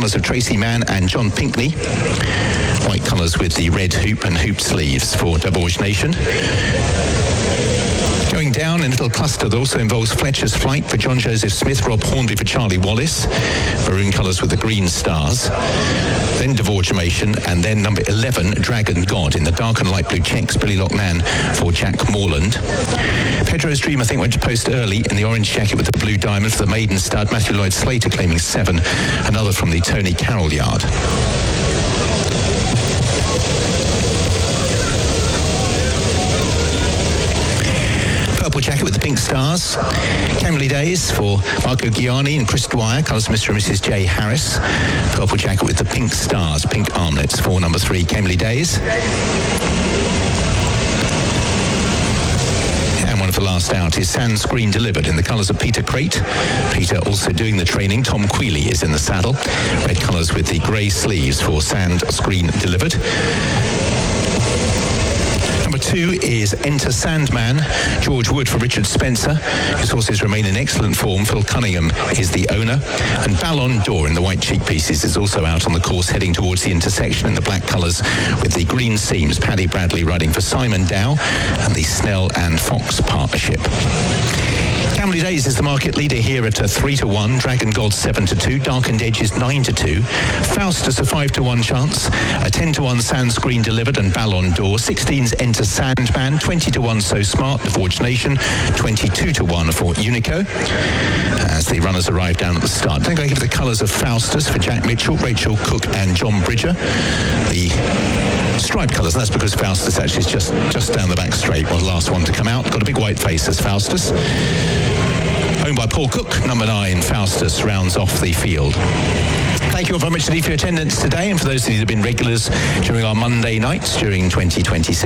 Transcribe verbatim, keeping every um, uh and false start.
colours of Tracy Mann and John Pinkney. White colours with the red hoop and hoop sleeves for Dubauge Nation. Going down in a little cluster that also involves Fletcher's Flight for John Joseph Smith, Rob Hornby for Charlie Wallace. Maroon colours with the green stars. Then Devorgemation, and then number eleven, Dragon God, in the dark and light blue checks, Billy Lochnan for Jack Morland. Pedro's Dream, I think, went to post early in the orange jacket with the blue diamond for the maiden stud. Matthew Lloyd Slater claiming seven, another from the Tony Carroll yard. Purple jacket with the pink stars. Camberley Days for Marco Gianni and Chris Dwyer, colours of Mister and Missus J. Harris. Purple jacket with the pink stars, pink armlets for number three, Camberley Days. And one of the last out is Sand Screen Delivered in the colours of Peter Crate. Peter also doing the training. Tom Quealy is in the saddle. Red colours with the grey sleeves for Sand Screen Delivered. Number two is Enter Sandman, George Wood for Richard Spencer. His horses remain in excellent form. Phil Cunningham is the owner. And Ballon d'Or in the white cheek pieces is also out on the course, heading towards the intersection in the black colours with the green seams. Paddy Bradley riding for Simon Dow and the Snell and Fox partnership. Camberley Days is the market leader here at a three to one, Dragon God seven to two, Darkened Edges nine to two, Faustus a five to one chance, a ten to one Sand Screen Delivered and Ballon d'Or, sixteens Enter Sandman, twenty to one So Smart, the Forge Nation, twenty-two to one for Unico. As the runners arrive down at the start, I'm going to give the colours of Faustus for Jack Mitchell, Rachel Cook and John Bridger. The striped colours, and that's because Faustus actually is just, just down the back straight, was the last one to come out. Got a big white face as Faustus. Owned by Paul Cook, number nine, Faustus rounds off the field. Thank you all very much indeed for your attendance today, and for those of you that have been regulars during our Monday nights during twenty twenty-six.